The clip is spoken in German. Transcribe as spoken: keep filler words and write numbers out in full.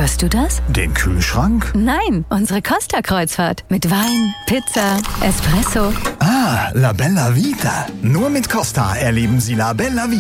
Hörst du das? Den Kühlschrank? Nein, unsere Costa-Kreuzfahrt. Mit Wein, Pizza, Espresso. Ah, La Bella Vita. Nur mit Costa erleben Sie La Bella Vita.